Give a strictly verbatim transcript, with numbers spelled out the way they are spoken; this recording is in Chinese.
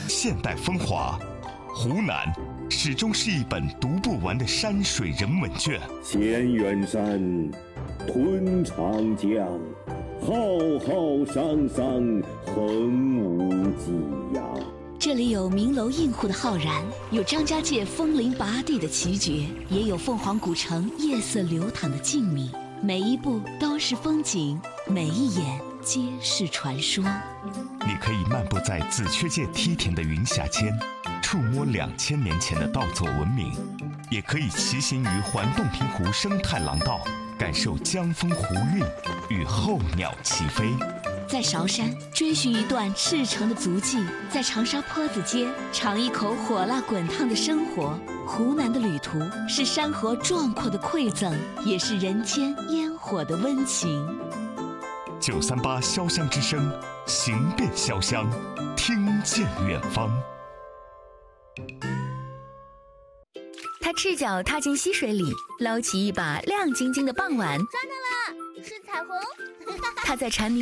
现代风华，湖南始终是一本读不完的山水人文卷。 千远山，吞长江，浩浩汤汤，横无际呀。 这里有名楼映户的浩然，有张家界风铃拔地的奇绝，也有凤凰古城夜色流淌的静谧。每一步都是风景，每一眼皆是传说。 你可以漫步在紫雀界梯田的云霞间，触摸两千年前的稻作文明；也可以骑行于环洞庭湖生态廊道，感受江风湖韵与候鸟齐飞。 在韶山追寻一段赤诚的足迹，在长沙坡子街尝一口火辣滚烫的生活。湖南的旅途是山河壮阔的馈赠，也是人间烟火的温情。 九三八潇湘之声，行遍潇湘，听见远方。 他赤脚踏进溪水里，捞起一把亮晶晶的傍晚， 抓到了，是彩虹。 他在蝉鸣